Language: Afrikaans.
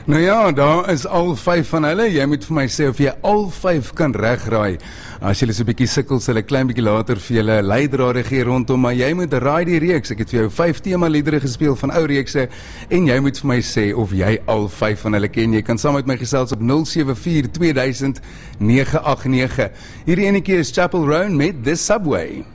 Nou ja, daar is al 5 van hulle. Jy moet vir my sê of jy al 5 kan regraai. As jy so 'n bietjie sukkel, sal ek klein bietjie later vir julle leidrade gee rondom, maar jy moet raai die reeks. Ek het vir jou 5 temaliedere gespeel van ou reekse en jy moet vir my sê of jy al 5 van hulle ken. Jy kan saam met my gesels op 074 2000 989. Hierdie enetjie is Chapel Roan met The Subway.